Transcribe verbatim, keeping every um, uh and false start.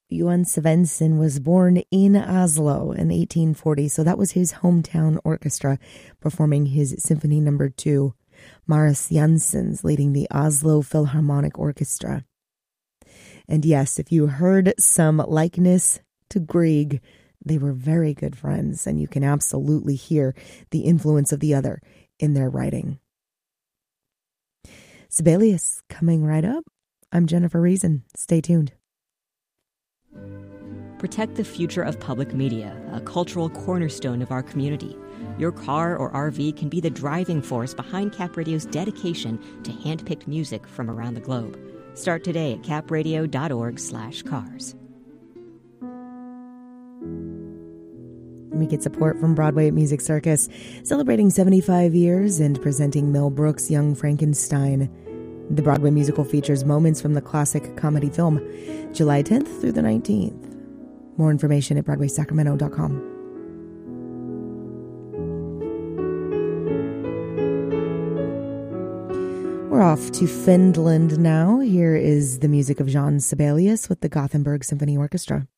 Johan Svensson was born in Oslo in eighteen forty, so that was his hometown orchestra performing his Symphony Number Two. Maris Janssens leading the Oslo Philharmonic Orchestra. And yes, if you heard some likeness to Grieg, they were very good friends, and you can absolutely hear the influence of the other in their writing. Sibelius coming right up. I'm Jennifer Reason. Stay tuned. Protect the future of public media, a cultural cornerstone of our community. Your car or R V can be the driving force behind Cap Radio's dedication to hand-picked music from around the globe. Start today at capradio.org slash cars. We get support from Broadway Music Circus, celebrating seventy-five years and presenting Mel Brooks' Young Frankenstein. The Broadway musical features moments from the classic comedy film, July tenth through the nineteenth. More information at broadway sacramento dot com. We're off to Finland now. Here is the music of Jean Sibelius with the Gothenburg Symphony Orchestra.